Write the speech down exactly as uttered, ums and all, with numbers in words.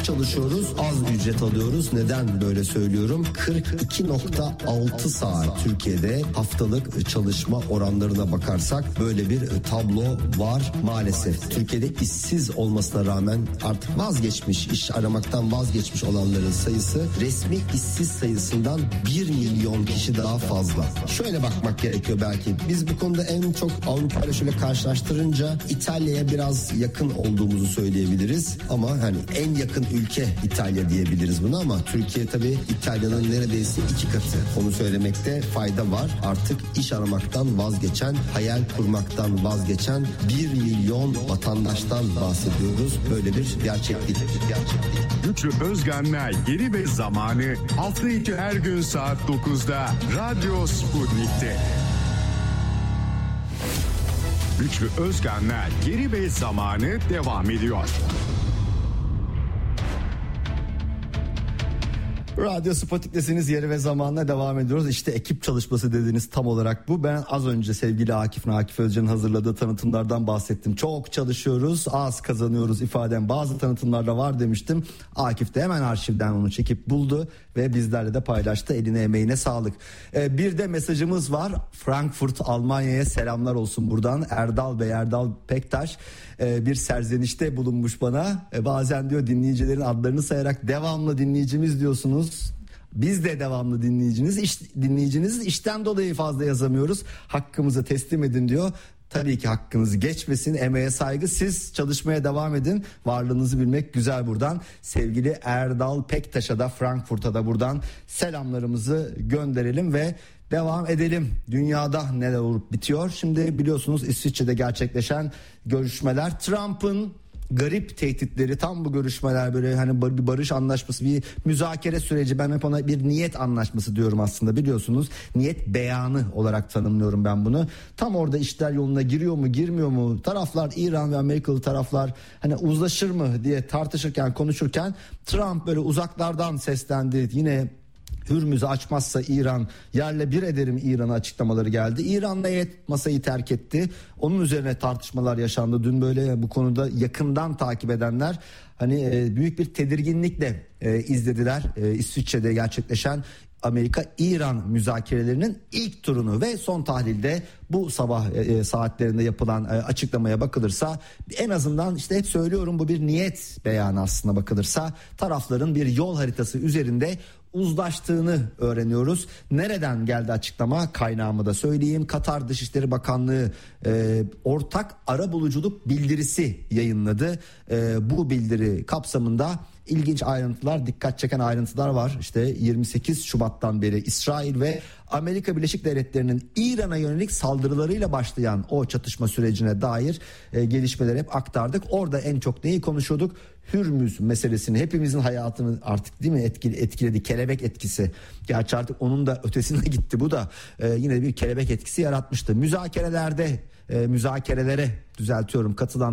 çalışıyoruz, az ücret alıyoruz. Neden böyle söylüyorum? kırk iki nokta altı saat Türkiye'de haftalık çalışma oranlarına bakarsak böyle bir tablo var maalesef. Türkiye'de işsiz olmasına rağmen artık vazgeçmiş, iş aramaktan vazgeçmiş olanların sayısı resmi işsiz sayısından bir milyon kişi daha fazla. Şöyle bakmak gerekiyor belki. Biz bu konuda en çok Avrupa ile şöyle karşılaştırınca İtalya'ya biraz yakın olduğumuzu söyleyebiliriz. Ama hani en yakın ülke İtalya diyebiliriz bunu, ama Türkiye tabii İtalya'nın neredeyse iki katı. Onu söylemekte fayda var. Artık iş aramaktan vazgeçen, hayal kurmaktan vazgeçen bir milyon vatandaştan bahsediyoruz. Böyle bir gerçeklik. gerçeklik. Güçlü Özgenler Yeri ve Zamanı hafta içi her gün saat dokuzda Radyo Sputnik'te. Güçlü Özgenler Yeri ve Zamanı devam ediyor. Radyo Sputnik'tesiniz, Yeri ve Zaman'la devam ediyoruz. İşte ekip çalışması dediğiniz tam olarak bu. Ben az önce sevgili Akif Akif Özcan'ın hazırladığı tanıtımlardan bahsettim. Çok çalışıyoruz, az kazanıyoruz ifadem bazı tanıtımlarda var demiştim. Akif de hemen arşivden onu çekip buldu ve bizlerle de paylaştı. Eline emeğine sağlık. Ee, bir de mesajımız var. Frankfurt, Almanya'ya selamlar olsun buradan. Erdal Bey, Erdal Pektaş e, bir serzenişte bulunmuş bana. E, bazen diyor dinleyicilerin adlarını sayarak devamlı dinleyicimiz diyorsunuz. Biz de devamlı dinleyiciniz, iş, dinleyiciniz işten dolayı fazla yazamıyoruz. Hakkımızı teslim edin diyor. Tabii ki hakkınız geçmesin, emeğe saygı, siz çalışmaya devam edin, varlığınızı bilmek güzel. Buradan sevgili Erdal Pektaş'a da Frankfurt'a da buradan selamlarımızı gönderelim ve devam edelim. Dünyada neler olup bitiyor? Şimdi biliyorsunuz İsviçre'de gerçekleşen görüşmeler, Trump'ın garip tehditleri, tam bu görüşmeler böyle hani bir barış anlaşması, bir müzakere süreci, ben hep ona bir niyet anlaşması diyorum aslında, biliyorsunuz niyet beyanı olarak tanımlıyorum ben bunu. Tam orada işler yoluna giriyor mu girmiyor mu, taraflar, İran ve Amerikalı taraflar hani uzlaşır mı diye tartışırken, konuşurken Trump böyle uzaklardan seslendi. Yine Hürmüz'ü açmazsa İran yerle bir ederim İran'a açıklamaları geldi. İran'la heyet masayı terk etti. Onun üzerine tartışmalar yaşandı. Dün böyle bu konuda yakından takip edenler hani e, büyük bir tedirginlikle e, izlediler. E, İsviçre'de gerçekleşen Amerika-İran müzakerelerinin ilk turunu ve son tahlilde bu sabah e, saatlerinde yapılan e, açıklamaya bakılırsa, en azından işte hep söylüyorum, bu bir niyet beyanı aslında bakılırsa, tarafların bir yol haritası üzerinde uzlaştığını öğreniyoruz. Nereden geldi açıklama? Kaynağımı da söyleyeyim. Katar Dışişleri Bakanlığı e, ortak arabuluculuk bildirisi yayınladı. E, bu bildiri kapsamında ilginç ayrıntılar, dikkat çeken ayrıntılar var. İşte yirmi sekiz Şubat'tan beri İsrail ve Amerika Birleşik Devletleri'nin İran'a yönelik saldırılarıyla başlayan o çatışma sürecine dair e, gelişmeleri hep aktardık. Orada en çok neyi konuşuyorduk? Hürmüz meselesini, hepimizin hayatını artık değil mi etkili, etkiledi, kelebek etkisi. Gerçi artık onun da ötesine gitti, bu da e, yine bir kelebek etkisi yaratmıştı. Müzakerelerde, e, müzakerelere düzeltiyorum katılan